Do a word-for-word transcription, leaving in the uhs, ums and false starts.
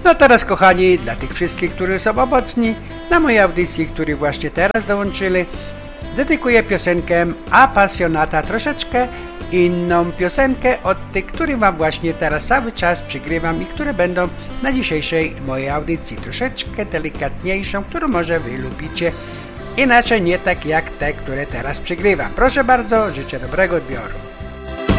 No teraz, kochani, dla tych wszystkich, którzy są obecni na mojej audycji, którzy właśnie teraz dołączyli, dedykuję piosenkę Apasjonata, troszeczkę inną piosenkę od tych, które wam właśnie teraz cały czas przygrywam i które będą na dzisiejszej mojej audycji. Troszeczkę delikatniejszą, którą może wy lubicie, inaczej nie tak jak te, które teraz przygrywam. Proszę bardzo, życzę dobrego odbioru.